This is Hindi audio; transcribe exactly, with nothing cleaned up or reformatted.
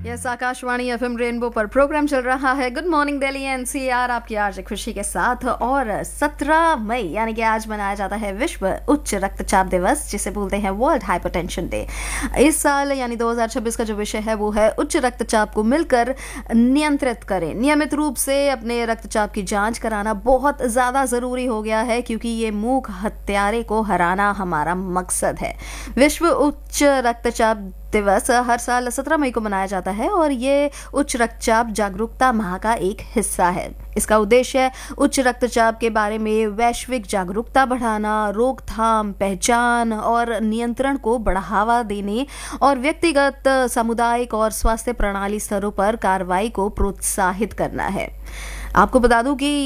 यस, आकाशवाणी एफएम रेनबो पर प्रोग्राम चल रहा है गुड मॉर्निंग दिल्ली एनसीआर आपकी आरजे खुशी के साथ। और सत्रह मई यानी कि आज मनाया जाता है विश्व उच्च रक्तचाप दिवस, जिसे बोलते हैं वर्ल्ड हाइपरटेंशन डे। इस साल यानी दो हज़ार छब्बीस का जो विषय है वो है उच्च रक्तचाप को मिलकर नियंत्रित करें। नियमित रूप से अपने रक्तचाप की जांच कराना बहुत ज़्यादा ज़रूरी हो गया है, क्योंकि ये मूक हत्यारे को हराना हमारा मकसद है। विश्व उच्च रक्तचाप दिवस हर साल सत्रह मई को मनाया जाता है और ये उच्च रक्तचाप जागरूकता माह का एक हिस्सा है। इसका उद्देश्य उच्च रक्तचाप के बारे में वैश्विक जागरूकता बढ़ाना, रोकथाम, पहचान और नियंत्रण को बढ़ावा देने और व्यक्तिगत, सामुदायिक और स्वास्थ्य प्रणाली स्तरों पर कार्रवाई को प्रोत्साहित करना है। आपको बता दूं कि